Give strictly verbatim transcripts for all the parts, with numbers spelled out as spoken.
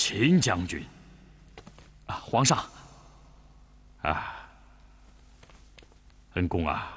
秦将军。 啊，皇上。 啊，恩公啊，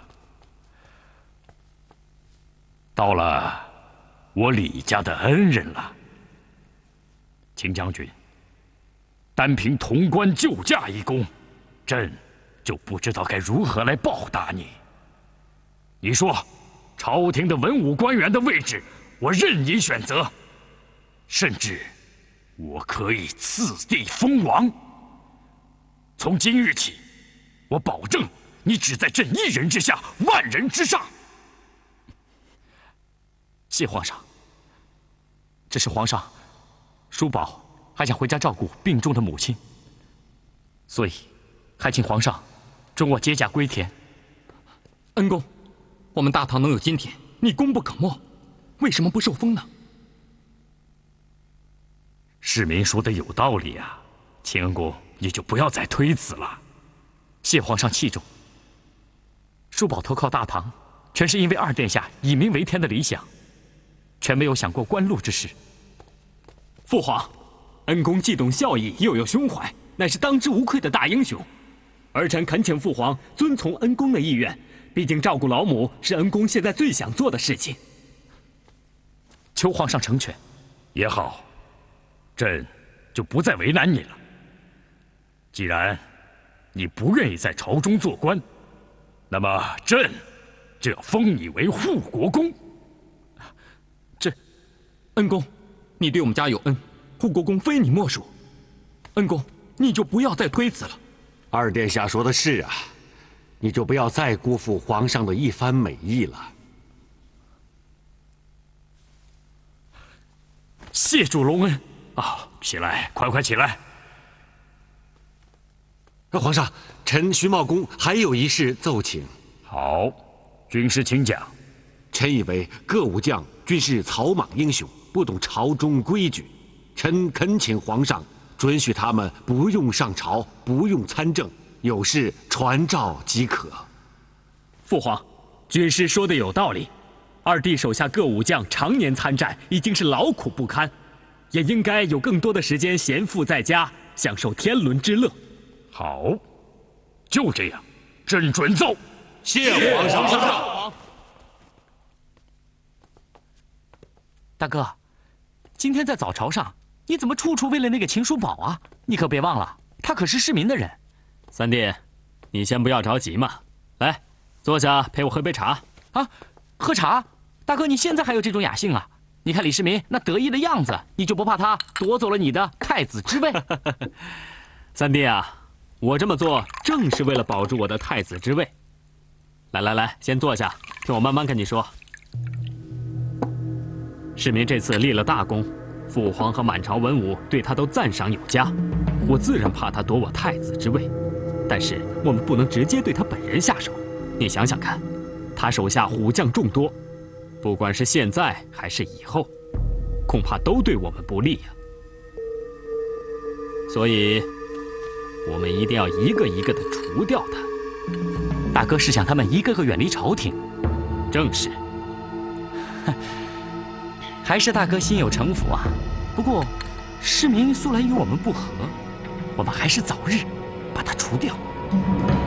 到了我李家的恩人了。秦将军，单凭潼关救驾一功，朕就不知道该如何来报答你。你说，朝廷的文武官员的位置，我任你选择，甚至我可以赐地封王。从今日起，我保证你只在朕一人之下，万人之上。 谢皇上。只是皇上，叔宝还想回家照顾病重的母亲，所以还请皇上准我接驾归田。恩公，我们大唐能有今天，你功不可没，为什么不受封呢？ 市民说的有道理啊，秦恩公，你就不要再推辞了。 谢皇上器重。叔宝投靠大唐，全是因为二殿下以民为天的理想，全没有想过官禄之事。父皇，恩公既懂孝义，又有胸怀，乃是当之无愧的大英雄。儿臣恳请父皇遵从恩公的意愿，毕竟照顾老母是恩公现在最想做的事情。求皇上成全。 也好，朕就不再为难你了。既然你不愿意在朝中做官，那么朕就要封你为护国公。 这，恩公，你对我们家有恩，护国公非你莫属。恩公，你就不要再推辞了。 二殿下说的是啊，你就不要再辜负皇上的一番美意了。 谢主隆恩。 啊，起来，快快起来！ 皇上，臣徐茂公还有一事奏请。 好，军师请讲。 臣以为各武将均是草莽英雄，不懂朝中规矩，臣恳请皇上准许他们不用上朝，不用参政，有事传召即可。 父皇，军师说的有道理。二弟手下各武将常年参战，已经是劳苦不堪，也应该有更多的时间闲赋在家，享受天伦之乐。 好，就这样，朕准奏。 谢皇上。皇上， 大哥，今天在早朝上，你怎么处处为了那个秦叔宝啊？你可别忘了，他可是市民的人。三弟，你先不要着急嘛，来，坐下陪我喝杯茶。啊，喝茶？大哥，你现在还有这种雅兴啊？你看李世民那得意的样子，你就不怕他夺走了你的太子之位？三弟啊，我这么做正是为了保住我的太子之位。来来来，先坐下，听我慢慢跟你说。世民这次立了大功，父皇和满朝文武对他都赞赏有加，我自然怕他夺我太子之位。但是我们不能直接对他本人下手，你想想看，他手下虎将众多，不管是现在还是以后，恐怕都对我们不利呀。所以，我们一定要一个一个的除掉他。大哥是想他们一个个远离朝廷？正是。还是大哥心有城府啊。不过，市民素来与我们不和，我们还是早日把他除掉。